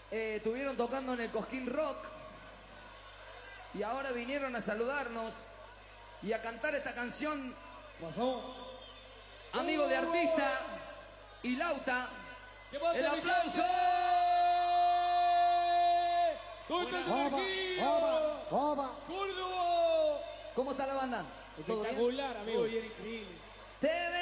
estuvieron tocando en el Cosquín Rock y ahora vinieron a saludarnos y a cantar esta canción. Pasó. Amigo de artista y Lauta. El aplauso. ¿Cómo está la banda? Espectacular, amigo. Muy bien, increíble.